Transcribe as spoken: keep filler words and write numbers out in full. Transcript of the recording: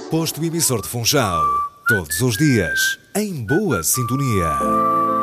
Posto emissor de Funchal. Todos os dias, em boa sintonia.